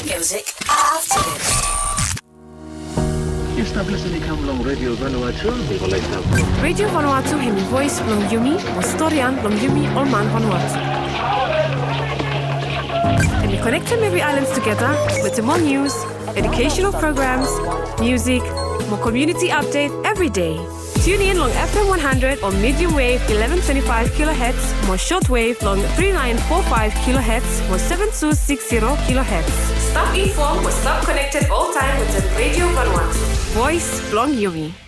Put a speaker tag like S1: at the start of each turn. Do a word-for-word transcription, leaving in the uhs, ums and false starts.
S1: music after.
S2: Establishing Kamlong Radio Vanuatu, people like that.
S3: Radio Vanuatu hemi voice long yumi, mo storian long yumi Olman Vanuatu. And we connect every islands together with more news, educational programs, music, more community update every day. Tune in long F M one hundred or medium wave eleven twenty-five kilohertz, more shortwave long thirty-nine forty-five kilohertz, more seven two six zero kilohertz. Stop informed or stop connected all time with the Radio Vanuatu. Voice long yumi.